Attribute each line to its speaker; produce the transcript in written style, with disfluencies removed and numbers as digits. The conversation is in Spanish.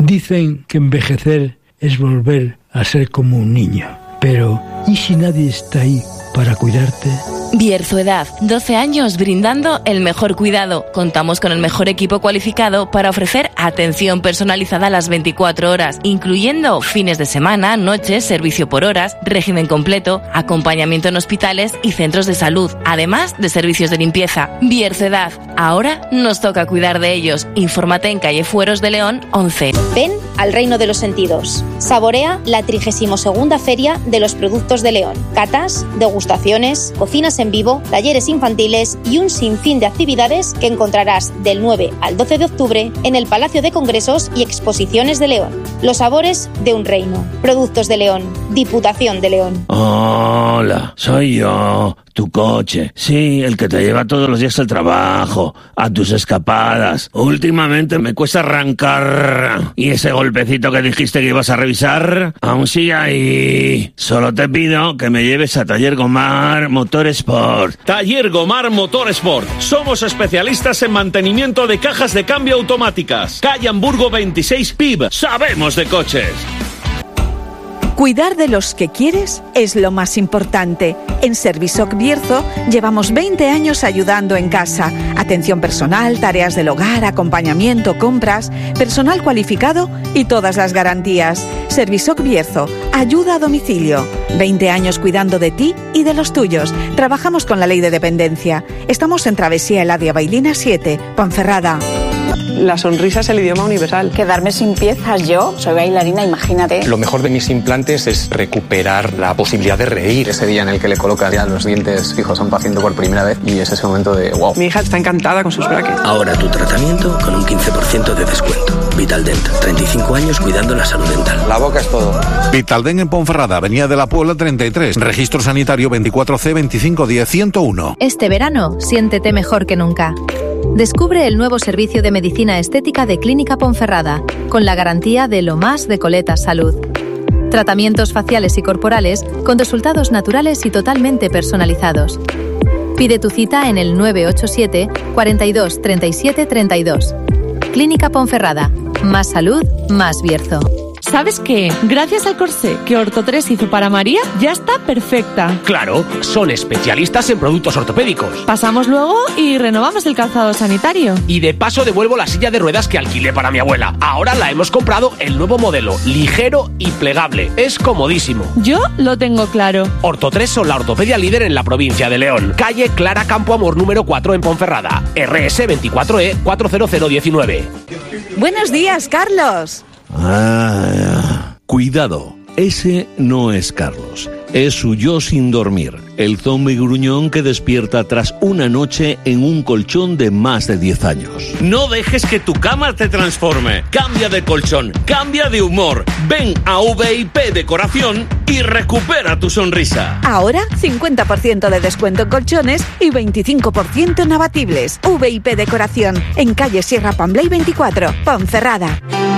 Speaker 1: Dicen que envejecer es volver a ser como un niño. Pero, ¿y si nadie está ahí para cuidarte?
Speaker 2: Bierzo-Edad, 12 años brindando el mejor cuidado. Contamos con el mejor equipo cualificado para ofrecer atención personalizada a las 24 horas, incluyendo fines de semana, noches, servicio por horas, régimen completo, acompañamiento en hospitales y centros de salud, además de servicios de limpieza. Bierzo-Edad, ahora nos toca cuidar de ellos. Infórmate en calle Fueros de León 11.
Speaker 3: Ven al reino de los sentidos. Saborea la 32ª Feria de los Productos de León. Catas, degustaciones, cocinas en vivo, talleres infantiles y un sinfín de actividades que encontrarás del 9 al 12 de octubre en el Palacio de Congresos y Exposiciones de León. Los sabores de un reino. Productos de León. Diputación de León.
Speaker 4: Hola, soy yo, tu coche. Sí, el que te lleva todos los días al trabajo, a tus escapadas. Últimamente me cuesta arrancar. ¿Y ese golpecito que dijiste que ibas a revisar? Aún sigue ahí. Solo te pido que me lleves a Taller Gomar Motorsport.
Speaker 5: Taller Gomar Motorsport. Somos especialistas en mantenimiento de cajas de cambio automáticas. Calle Hamburgo 26 PIB. Sabemos de coches.
Speaker 6: Cuidar de los que quieres es lo más importante. En Servisoc Bierzo llevamos 20 años ayudando en casa. Atención personal, tareas del hogar, acompañamiento, compras, personal cualificado y todas las garantías. Servisoc Bierzo, ayuda a domicilio. 20 años cuidando de ti y de los tuyos. Trabajamos con la ley de dependencia. Estamos en Travesía Eladia Bailina 7, Ponferrada.
Speaker 7: La sonrisa es el idioma universal.
Speaker 8: Quedarme sin piezas yo, soy bailarina, imagínate.
Speaker 9: Lo mejor de mis implantes es recuperar la posibilidad de reír.
Speaker 10: Ese día en el que le colocas ya los dientes fijos a un paciente por primera vez y es ese momento de wow.
Speaker 7: Mi hija está encantada con sus brackets.
Speaker 11: Ahora tu tratamiento con un 15% de descuento. Vitaldent, 35 años cuidando la salud dental.
Speaker 10: La boca es todo.
Speaker 12: Vitaldent en Ponferrada, Avenida de la Puebla 33. Registro sanitario 24C 2510 101.
Speaker 13: Este verano, siéntete mejor que nunca. Descubre el nuevo servicio de medicina estética de Clínica Ponferrada, con la garantía de lo más de Coletas Salud. Tratamientos faciales y corporales con resultados naturales y totalmente personalizados. Pide tu cita en el 987 42 37 32. Clínica Ponferrada. Más salud, más Bierzo.
Speaker 14: ¿Sabes qué? Gracias al corsé que Ortho3 hizo para María, ya está perfecta.
Speaker 15: Claro, son especialistas en productos ortopédicos.
Speaker 14: Pasamos luego y renovamos el calzado sanitario.
Speaker 15: Y de paso devuelvo la silla de ruedas que alquilé para mi abuela. Ahora la hemos comprado el nuevo modelo, ligero y plegable. Es comodísimo.
Speaker 14: Yo lo tengo claro.
Speaker 15: Ortho3 son la ortopedia líder en la provincia de León. Calle Clara Campo Amor número 4 en Ponferrada. RS 24E 40019.
Speaker 6: Buenos días, Carlos.
Speaker 16: Cuidado, ese no es Carlos, es su yo sin dormir, el zombi gruñón que despierta tras una noche en un colchón de más de 10 años.
Speaker 5: No dejes que tu cama te transforme. Cambia de colchón, cambia de humor. Ven a VIP Decoración y recupera tu sonrisa.
Speaker 6: Ahora 50% de descuento en colchones y 25% en abatibles. VIP Decoración, en calle Sierra Pambley 24, Ponferrada.